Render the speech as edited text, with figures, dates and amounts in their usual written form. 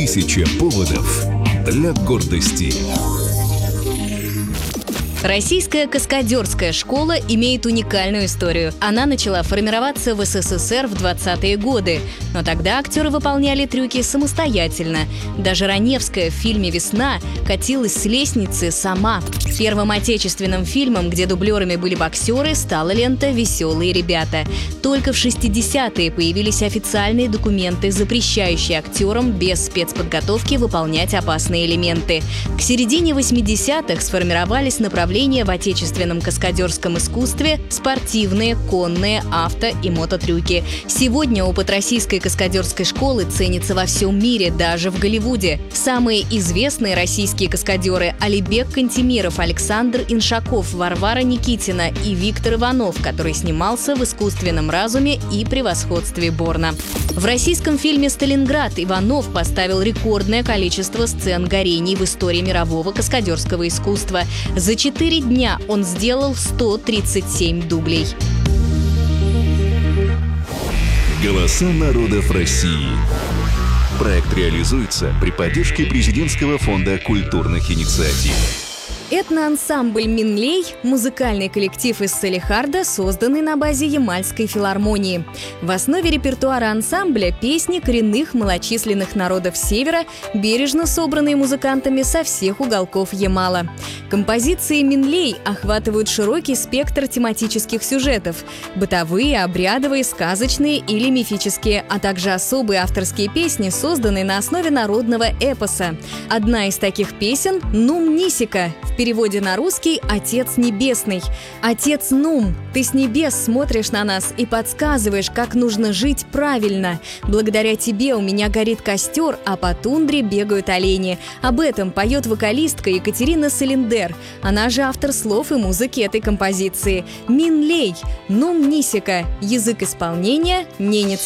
1000 поводов для гордости. Российская каскадерская школа имеет уникальную историю. Она начала формироваться в СССР в 20-е годы, но тогда актеры выполняли трюки самостоятельно. Даже Раневская в фильме «Весна» катилась с лестницы сама. Первым отечественным фильмом, где дублерами были боксеры, стала лента «Веселые ребята». Только в 60-е появились официальные документы, запрещающие актерам без спецподготовки выполнять опасные элементы. К середине 80-х сформировались направления в отечественном каскадерском искусстве – спортивные, конные, авто и мототрюки. Сегодня опыт российской каскадерской школы ценится во всем мире, даже в Голливуде. Самые известные российские каскадеры – Алибек Кантемиров, Александр Иншаков, Варвара Никитина и Виктор Иванов, который снимался в «Искусственном разуме» и «Превосходстве Борна». В российском фильме «Сталинград» Иванов поставил рекордное количество сцен горений в истории мирового каскадерского искусства. За 4 дня он сделал 137 дублей. Голоса народов России. Проект реализуется при поддержке Президентского фонда культурных инициатив. Этноансамбль «Минлей» – музыкальный коллектив из Салехарда, созданный на базе Ямальской филармонии. В основе репертуара ансамбля песни коренных малочисленных народов Севера, бережно собранные музыкантами со всех уголков Ямала. Композиции «Минлей» охватывают широкий спектр тематических сюжетов – бытовые, обрядовые, сказочные или мифические, а также особые авторские песни, созданные на основе народного эпоса. Одна из таких песен – «Нум Нисика», в переводе на русский «Отец Небесный». «Отец Нум, ты с небес смотришь на нас и подсказываешь, как нужно жить правильно. Благодаря тебе у меня горит костер, а по тундре бегают олени». Об этом поет вокалистка Екатерина Салендер. Она же автор слов и музыки этой композиции. «Минлей», «Нум Нисика», язык исполнения – ненец.